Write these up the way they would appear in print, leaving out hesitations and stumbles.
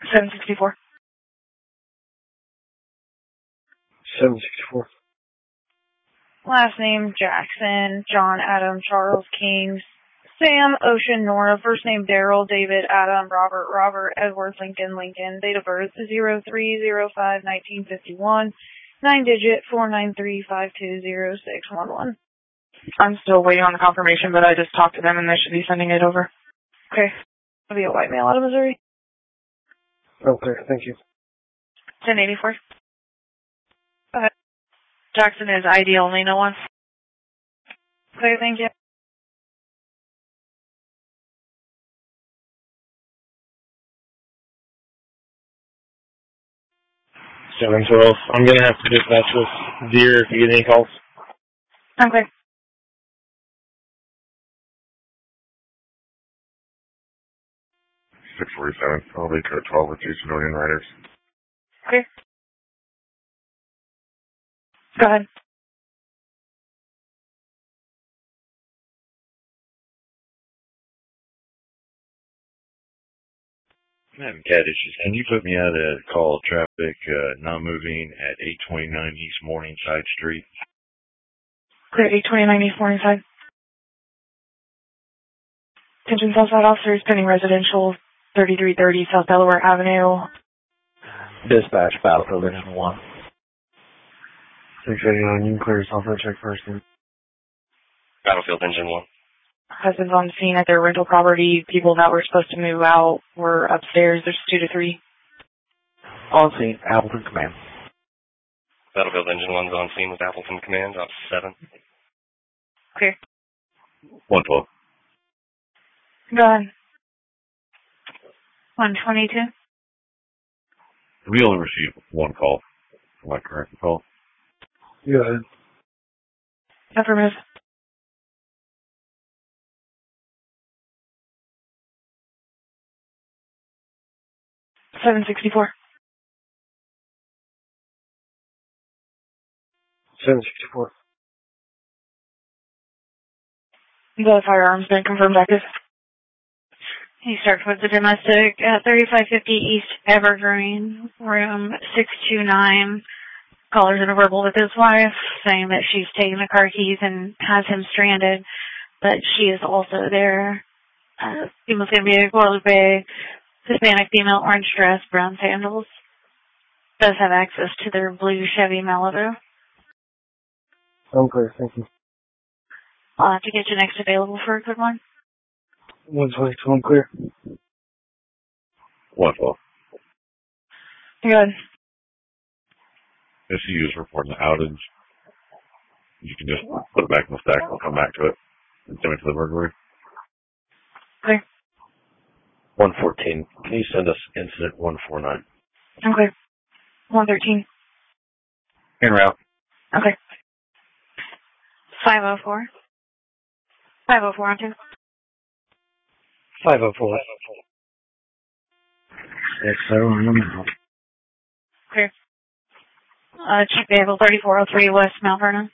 764. 764. Last name Jackson, John, Adam, Charles, King, Sam, Ocean, Nora. First name Daryl, David, Adam, Robert, Robert, Edward, Lincoln, Lincoln. Date of birth 03/05/1951. 9-digit 493520611. I'm still waiting on the confirmation, but I just talked to them and they should be sending it over. Okay. It'll be a white male out of Missouri. Okay, thank you. 1084. Go ahead. Jackson is ID only, no one. Okay, thank you. 712. I'm going to have to dispatch this Deer if you get any calls. Okay. I'll be code 12 with 2 civilian riders. Okay. Go ahead. I'm having cat issues. Can you put me out a call traffic not moving at 829 East Morningside Street? Clear 829 East Morningside. Attention Southside officers, pending residential 3330 South Delaware Avenue. Dispatch, Battlefield Engine 1. 689, you can clear yourself and check first. Battlefield Engine 1. Husbands on scene at their rental property. People that were supposed to move out were upstairs. There's 2 to 3. On scene, Appleton Command. Battlefield Engine 1's on scene with Appleton Command, up 7. Okay. 112. Go ahead. 122. We only received one call. Am I correct? Call? Go ahead. Affirmative. $764. 764. The firearm's been confirmed active. He starts with the domestic at 3550 East Evergreen, room 629. Callers in a verbal with his wife, saying that she's taken the car keys and has him stranded, but she is also there. Female's going to be a Guadalupe, Hispanic female, orange dress, brown sandals. Does have access to their blue Chevy Malibu. I'm clear, thank you. I'll have to get you next available for a good one. 122, I'm clear. 112. Good. SCU is reporting the outage. You can just put it back in the stack and I'll come back to it and send it to the burglary. Okay. 114. Can you send us incident 149? Okay. 113. En route. Okay. 504. 504 on 2. 504. Clear. Check vehicle 3403 West Mount Vernon.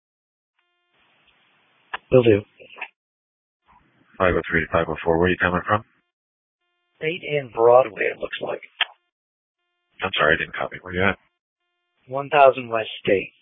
Will do. 503 to 504. Where are you coming from? State and Broadway, it looks like. I'm sorry, I didn't copy. Where you at? 1000 West State.